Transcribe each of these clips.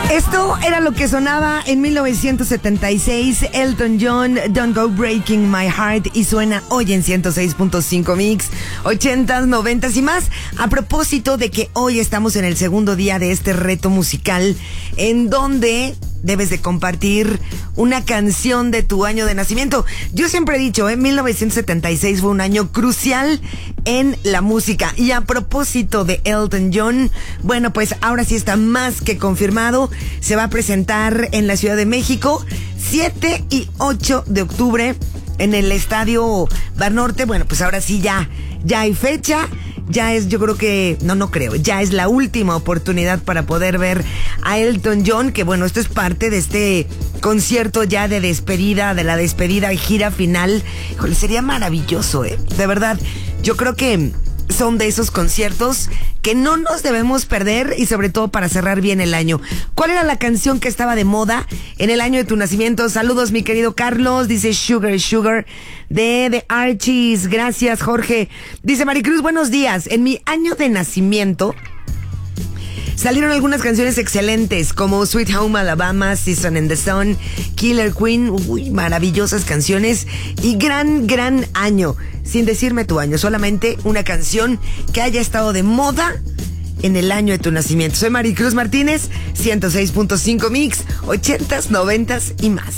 Esto era lo que sonaba en 1976, Elton John, Don't Go Breaking My Heart, y suena hoy en 106.5 Mix, 80s, 90s y más. A propósito de que hoy estamos en el segundo día de este reto musical, en donde debes de compartir una canción de tu año de nacimiento. Yo siempre he dicho, 1976 fue un año crucial en la música. Y a propósito de Elton John, bueno, pues ahora sí está más que confirmado. Se va a presentar en la Ciudad de México 7 y 8 de octubre en el Estadio Banorte. Bueno, pues ahora sí ya hay fecha. Ya es, yo creo que, ya es la última oportunidad para poder ver a Elton John, que bueno, esto es parte de este concierto ya de despedida, de la despedida y gira final. Híjole, sería maravilloso, de verdad. Yo creo que son de esos conciertos que no nos debemos perder, y sobre todo para cerrar bien el año. ¿Cuál era la canción que estaba de moda en el año de tu nacimiento? Saludos, mi querido Carlos. Dice Sugar, Sugar de The Archies. Gracias, Jorge. Dice Maricruz, buenos días. En mi año de nacimiento salieron algunas canciones excelentes como Sweet Home Alabama, Season in the Sun, Killer Queen. Uy, maravillosas canciones y gran año. Sin decirme tu año, solamente una canción que haya estado de moda en el año de tu nacimiento. Soy Maricruz Martínez, 106.5 Mix, 80s, 90s y más.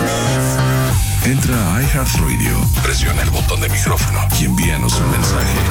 Entra a iHeartRadio, presiona el botón de micrófono y envíanos un mensaje.